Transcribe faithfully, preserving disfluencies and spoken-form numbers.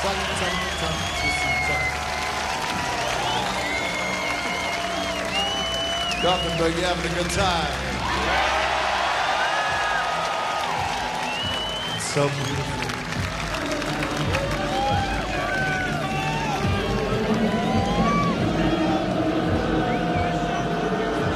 Tuck, tuck, tuck, twist and tuck. Gothenburg, you having a good time? It's so beautiful.